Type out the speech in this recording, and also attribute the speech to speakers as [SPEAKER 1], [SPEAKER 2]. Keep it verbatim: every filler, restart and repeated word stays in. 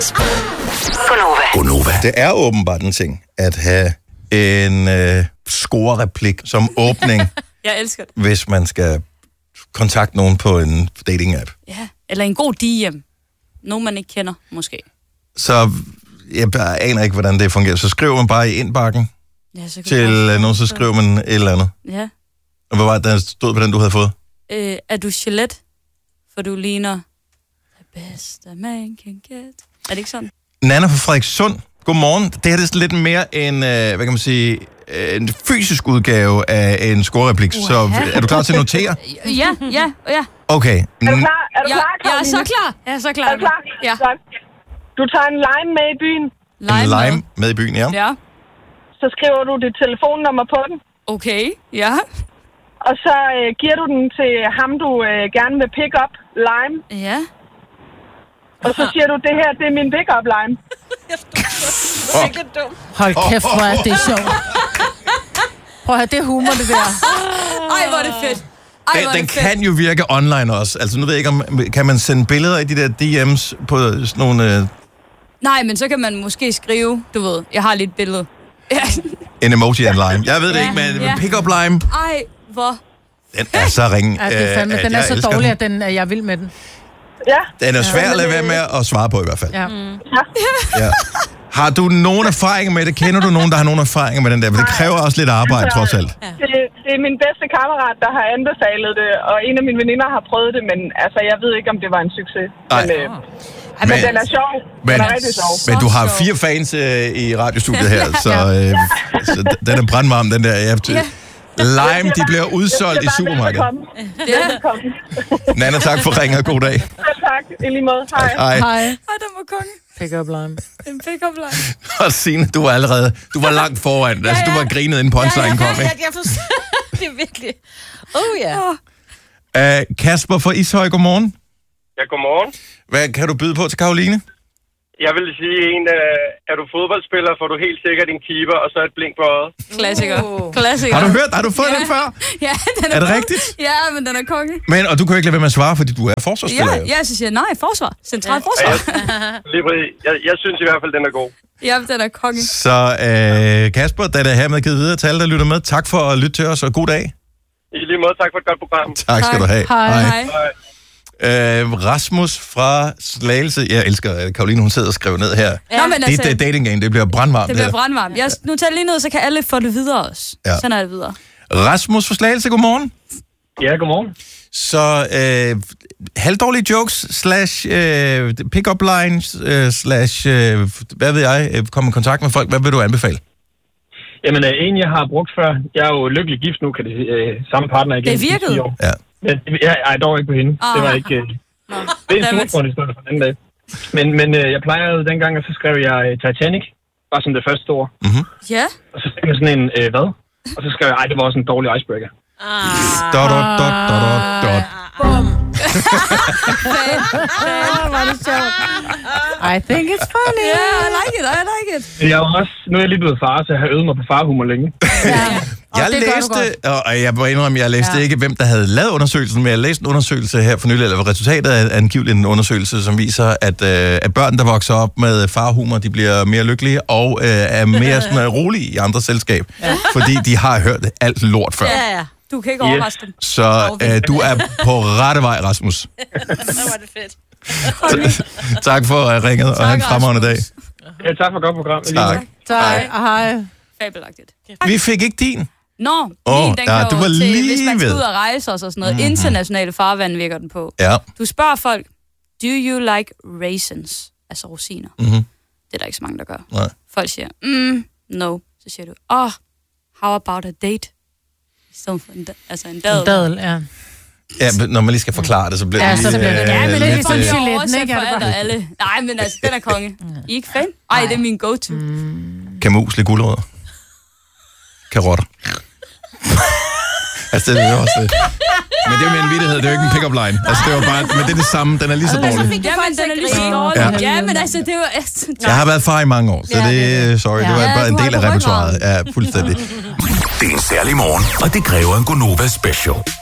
[SPEAKER 1] Gonova.
[SPEAKER 2] Gonova. Det er åbenbart en ting at have en øh, score-replik som åbning,
[SPEAKER 3] Jeg elsker det.
[SPEAKER 2] hvis man skal kontakte nogen på en dating-app.
[SPEAKER 3] Ja, eller en god D M. Nogen, man ikke kender, måske.
[SPEAKER 2] Så jeg aner ikke, hvordan det fungerer. Så skriver man bare i indbakken
[SPEAKER 3] Ja, så kan
[SPEAKER 2] til
[SPEAKER 3] du-
[SPEAKER 2] øh, nogen, så skriver man et eller andet.
[SPEAKER 3] Ja.
[SPEAKER 2] Og hvad var det, der stod på den, du havde fået?
[SPEAKER 3] Øh, er du Gillette? For du ligner the best a man can get. Er det ikke sådan?
[SPEAKER 2] Nana fra Frederikssund. Godmorgen. Det her er sådan lidt mere en, øh, hvad kan man sige, øh, en fysisk udgave af en scorereplik.
[SPEAKER 3] Uha.
[SPEAKER 2] Så er du klar til at notere?
[SPEAKER 3] Ja, ja, ja.
[SPEAKER 2] Okay.
[SPEAKER 4] Er du klar? Er du
[SPEAKER 3] Jeg,
[SPEAKER 4] klar,
[SPEAKER 3] jeg er så
[SPEAKER 4] Karoline?
[SPEAKER 3] klar. Jeg er så klar.
[SPEAKER 4] Er du klar?
[SPEAKER 3] Ja.
[SPEAKER 4] Godt. Du tager en lime med i byen,
[SPEAKER 2] En lime med i byen, ja.
[SPEAKER 3] Ja.
[SPEAKER 4] så skriver du dit telefonnummer på den,
[SPEAKER 3] Okay, ja.
[SPEAKER 4] og så øh, giver du den til ham, du øh, gerne vil pick up lime,
[SPEAKER 3] Ja.
[SPEAKER 4] og så siger du, det her, det er min pick up lime.
[SPEAKER 5] Hold kæft, hvor er det sjovt. Prøv at høre, det er humor, det der.
[SPEAKER 3] Ej, hvor er det fedt. Ej,
[SPEAKER 2] Den,
[SPEAKER 3] hvor er
[SPEAKER 2] den
[SPEAKER 3] det fedt.
[SPEAKER 2] kan jo virke online også. Altså, nu ved jeg ikke, om kan man sende billeder i de der D M's på sådan nogle... Øh,
[SPEAKER 3] Nej, men så kan man måske skrive, du ved, jeg har lige et billede. Ja.
[SPEAKER 2] en emoji af en lime. Jeg ved det
[SPEAKER 3] Ja,
[SPEAKER 2] ikke, men
[SPEAKER 3] ja.
[SPEAKER 2] pick-up lime,
[SPEAKER 3] Ej, hvor...
[SPEAKER 2] den er så ringe.
[SPEAKER 5] Ja, det er fandme,
[SPEAKER 2] øh,
[SPEAKER 5] den
[SPEAKER 2] at
[SPEAKER 5] er
[SPEAKER 2] jeg
[SPEAKER 5] så
[SPEAKER 2] elsker
[SPEAKER 5] dårlig,
[SPEAKER 2] den.
[SPEAKER 5] at den, at jeg vil med den.
[SPEAKER 4] Ja,
[SPEAKER 2] Den er svær at lade være med at svare på i hvert fald.
[SPEAKER 5] Ja.
[SPEAKER 2] Ja. Har du nogen erfaring med det? Kender du nogen, der har nogen erfaring med den der? For det kræver også lidt arbejde, trods alt.
[SPEAKER 4] det, det er min bedste kammerat, der har anbefalet det, og en af mine veninder har prøvet det, men altså, jeg ved ikke, om det var en succes.
[SPEAKER 2] Nej.
[SPEAKER 4] Men, øh,
[SPEAKER 2] Men-
[SPEAKER 4] men den er sjov.
[SPEAKER 2] Men,
[SPEAKER 4] Den er rigtig sjov.
[SPEAKER 2] men du har
[SPEAKER 3] sjov.
[SPEAKER 2] fire fans øh, i radiostudiet her, så, øh, så den er brandvarm, den der. Jeg, lime, de bliver udsolgt i supermarkedet.
[SPEAKER 3] Ja.
[SPEAKER 2] Nana, tak for ringen, og god dag.
[SPEAKER 4] Tak, i lige måde. Hej.
[SPEAKER 2] Hej.
[SPEAKER 5] Hej.
[SPEAKER 3] Ej, der var konge.
[SPEAKER 5] Pick up line.
[SPEAKER 3] En pick-up line.
[SPEAKER 2] Og Signe, du var allerede, du var langt foran. Ja, ja. Altså, du var grinet, inden punchline kom, ikke?
[SPEAKER 6] Jeg forstår det er virkelig. Oh ja.
[SPEAKER 2] Uh, Kasper fra Ishøj, godmorgen.
[SPEAKER 7] Ja, godmorgen.
[SPEAKER 2] Hvad kan du byde på til Karoline?
[SPEAKER 7] Jeg vil sige, en, uh, er du fodboldspiller, får du helt sikkert en keeper, og så et blink på øjet.
[SPEAKER 3] Klassiker. Klassiker.
[SPEAKER 2] Har du hørt? Har du fået
[SPEAKER 3] Ja.
[SPEAKER 2] den før?
[SPEAKER 3] Ja, den er
[SPEAKER 2] Er det
[SPEAKER 3] god.
[SPEAKER 2] rigtigt?
[SPEAKER 3] Ja, men den er konge.
[SPEAKER 2] Men, og du kan jo ikke lade være med at svare, fordi du er forsvarsspiller.
[SPEAKER 3] Ja,
[SPEAKER 2] jo.
[SPEAKER 3] ja, så siger jeg, nej, forsvar. Central forsvar.
[SPEAKER 7] Lige præcis. Jeg, jeg synes i hvert fald, den er god.
[SPEAKER 3] Ja, den er konge.
[SPEAKER 2] Så øh, Kasper, da det her med givet videre til alle, der lytter med, tak for at lytte til os, og god dag.
[SPEAKER 7] I lige måde, tak for et godt program.
[SPEAKER 2] Tak skal
[SPEAKER 3] Tak.
[SPEAKER 2] du have.
[SPEAKER 5] Hej.
[SPEAKER 3] Hej.
[SPEAKER 7] Hej.
[SPEAKER 2] Øh, Rasmus fra Slagelse. Jeg elsker, at Karoline, hun sidder og skriver ned her.
[SPEAKER 3] Ja. Nå, men
[SPEAKER 2] Det,
[SPEAKER 3] altså,
[SPEAKER 2] det dating game, det bliver brandvarmt.
[SPEAKER 3] det bliver brandvarmt. Jeg nu tager lige ned, så kan alle få det videre også.
[SPEAKER 2] Ja.
[SPEAKER 3] Sådan er det videre.
[SPEAKER 2] Rasmus fra Slagelse, godmorgen.
[SPEAKER 7] Ja, godmorgen.
[SPEAKER 2] Så øh, halvdårlige jokes, slash øh, pick-up lines, øh, slash, øh, hvad ved jeg, øh, komme i kontakt med folk. Hvad vil du anbefale?
[SPEAKER 7] Jamen, uh, en jeg har brugt før. Jeg er jo lykkelig gift nu, kan det sige. Uh, samme partner igen.
[SPEAKER 3] Det virkede?
[SPEAKER 7] i ti år.
[SPEAKER 2] Ja.
[SPEAKER 7] Men jeg er dog ikke på hende.
[SPEAKER 3] Ah.
[SPEAKER 7] Det var ikke... Uh,
[SPEAKER 3] Nå.
[SPEAKER 7] det er en
[SPEAKER 3] Dammit.
[SPEAKER 7] smutgrund historie for den anden dag. Men, men uh, jeg plejede dengang, og så skrev jeg uh, Titanic. Bare som det første ord.
[SPEAKER 3] Ja.
[SPEAKER 7] Og så fik jeg sådan en, øh, hvad? Og så skrev jeg, ej, det var også en dårlig icebreaker.
[SPEAKER 2] Dot, dot, dot, dot, dot, dot.
[SPEAKER 5] Var det sjovt. I think it's funny.
[SPEAKER 3] Ja, I like it, I like it.
[SPEAKER 7] Men jeg er også, nu er jeg lige blevet far, så jeg har øvet mig på farhumor længe.
[SPEAKER 2] Jeg
[SPEAKER 5] det gør du
[SPEAKER 2] læste, og jeg må indrømme, jeg læste ja. ikke, hvem der havde lavet undersøgelsen, men jeg læste en undersøgelse her for nylig, eller resultatet af angiveligt en undersøgelse, som viser, at, øh, at børn, der vokser op med farhumor, de bliver mere lykkelige og øh, er mere sådan, rolige i andre selskab, ja. fordi de har hørt alt lort før.
[SPEAKER 6] Ja, ja.
[SPEAKER 3] Du kan ikke overraske dem.
[SPEAKER 2] Så øh, du er på rette vej, Rasmus.
[SPEAKER 6] Så var det fedt.
[SPEAKER 2] Tak for at ringe, og have en fremragende dag.
[SPEAKER 7] Ja, tak for et godt program.
[SPEAKER 2] Tak.
[SPEAKER 5] Tak. Hej.
[SPEAKER 3] Fabelagtigt.
[SPEAKER 2] Vi fik ikke din.
[SPEAKER 3] Nå,
[SPEAKER 2] Åh,
[SPEAKER 3] min, den
[SPEAKER 2] ja,
[SPEAKER 3] kan
[SPEAKER 2] du
[SPEAKER 3] jo
[SPEAKER 2] var
[SPEAKER 3] til,
[SPEAKER 2] lige
[SPEAKER 3] hvis man skal
[SPEAKER 2] ved.
[SPEAKER 3] ud og rejse os og sådan noget. Mm-hmm. Internationale farvand virker den på.
[SPEAKER 2] Ja.
[SPEAKER 3] Du spørger folk, do you like raisins? Altså rosiner.
[SPEAKER 2] Mm-hmm.
[SPEAKER 3] Det er der ikke så mange, der gør.
[SPEAKER 2] Nej.
[SPEAKER 3] Folk siger, mm, no. Så siger du, oh, how about a date? I stedet for en, da- altså en dadel.
[SPEAKER 5] En dadel, ja.
[SPEAKER 2] Ja, men når man lige skal forklare det, så bliver
[SPEAKER 5] Ja,
[SPEAKER 2] det
[SPEAKER 5] så
[SPEAKER 2] lige...
[SPEAKER 5] bliver det-
[SPEAKER 2] øh,
[SPEAKER 3] Ja, men det er
[SPEAKER 2] lidt,
[SPEAKER 3] for
[SPEAKER 2] øh,
[SPEAKER 3] lige
[SPEAKER 5] Filetten,
[SPEAKER 3] oversæt
[SPEAKER 5] ikke?
[SPEAKER 3] for
[SPEAKER 5] Er det
[SPEAKER 3] alt og
[SPEAKER 5] bare-
[SPEAKER 3] alle. Nej, men altså, den er konge. I er ikke fan? Ej, det er min go-to.
[SPEAKER 2] Kamusle gulerødder. Karotter. altså, det er jo også det. Men det er jo mere en vittighed, det er jo ikke en pick-up line. Altså, det var bare... Men det er det samme, den er lige så dårlig.
[SPEAKER 3] Ja, men den er lige så dårlig. Ja, men altså, det var...
[SPEAKER 2] Jeg har været far i mange år, så det... Sorry, det var
[SPEAKER 3] Ja,
[SPEAKER 2] bare en
[SPEAKER 3] du har
[SPEAKER 2] del af
[SPEAKER 3] på
[SPEAKER 2] repertoireet.
[SPEAKER 3] rygmarven.
[SPEAKER 2] Ja, fuldstændig.
[SPEAKER 1] Det er en særlig morgen, og det kræver en Gonova special.